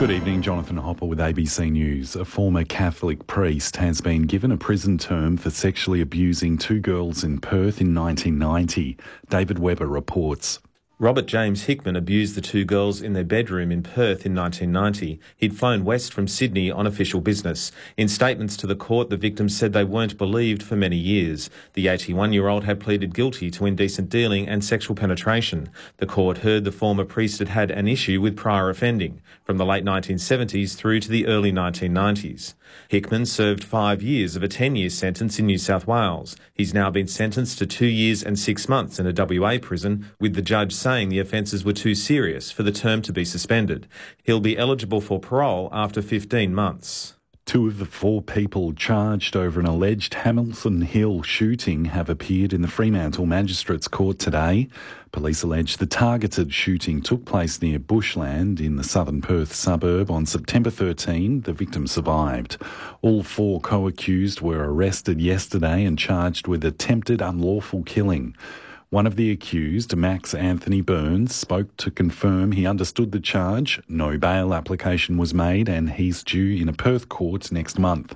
Good evening, Jonathan Hopper with ABC News. A former Catholic priest has been given a prison term for sexually abusing two girls in Perth in 1990. David Webber reports. Robert James Hickman abused the two girls in their bedroom in Perth in 1990. He'd flown west from Sydney on official business. In statements to the court, the victims said they weren't believed for many years. The 81-year-old had pleaded guilty to indecent dealing and sexual penetration. The court heard the former priest had had an issue with prior offending from the late 1970s through to the early 1990s. Hickman served 5 years of a 10-year sentence in New South Wales. He's now been sentenced to 2 years and 6 months in a WA prison, with the judge saying the offences were too serious for the term to be suspended. He'll be eligible for parole after 15 months. Two of the four people charged over an alleged Hamilton Hill shooting have appeared in the Fremantle Magistrates Court today. Police allege the targeted shooting took place near Bushland in the southern Perth suburb on September 13. The victim survived. All four co-accused were arrested yesterday and charged with attempted unlawful killing. One of the accused, Max Anthony Burns, spoke to confirm he understood the charge. No bail application was made and he's due in a Perth court next month.